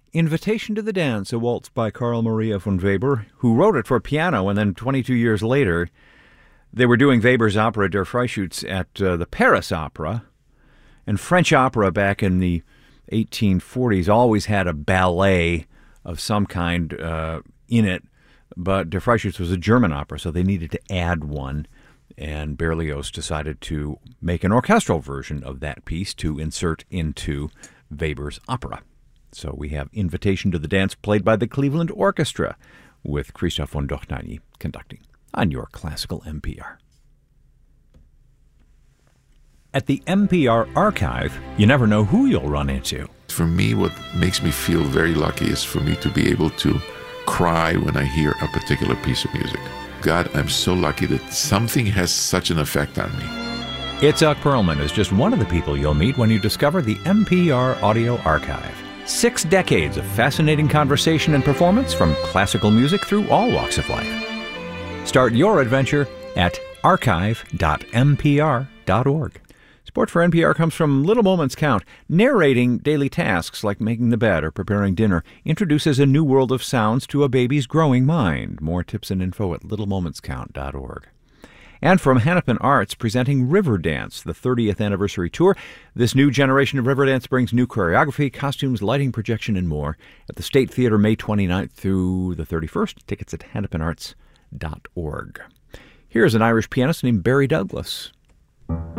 Invitation to the Dance, a waltz by Carl Maria von Weber, who wrote it for piano, and then 22 years later, they were doing Weber's opera Der Freischütz at the Paris Opera. And French opera back in the 1840s always had a ballet of some kind in it, but Der Freischütz was a German opera, so they needed to add one. And Berlioz decided to make an orchestral version of that piece to insert into Weber's opera. So we have Invitation to the Dance played by the Cleveland Orchestra with Christoph von Dohnanyi conducting on your Classical NPR. At the NPR Archive, you never know who you'll run into. For me, what makes me feel very lucky is for me to be able to cry when I hear a particular piece of music. God, I'm so lucky that something has such an effect on me. Itzhak Perlman is just one of the people you'll meet when you discover the NPR Audio Archive. 6 decades of fascinating conversation and performance from classical music through all walks of life. Start your adventure at archive.npr.org. Support for NPR comes from Little Moments Count. Narrating daily tasks like making the bed or preparing dinner introduces a new world of sounds to a baby's growing mind. More tips and info at littlemomentscount.org. And from Hennepin Arts, presenting Riverdance, the 30th anniversary tour. This new generation of Riverdance brings new choreography, costumes, lighting, projection, and more at the State Theater May 29th through the 31st. Tickets at hennepinarts.org. Here's an Irish pianist named Barry Douglas.